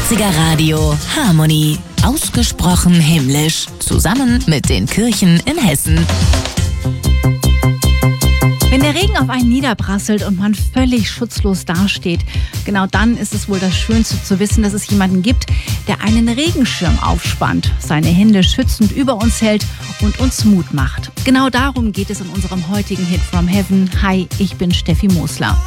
90er Radio Harmony. Ausgesprochen himmlisch. Zusammen mit den Kirchen in Hessen. Wenn der Regen auf einen niederprasselt und man völlig schutzlos dasteht, genau dann ist es wohl das Schönste zu wissen, dass es jemanden gibt, der einen Regenschirm aufspannt, seine Hände schützend über uns hält und uns Mut macht. Genau darum geht es in unserem heutigen Hit from Heaven. Hi, ich bin Steffi Mosler.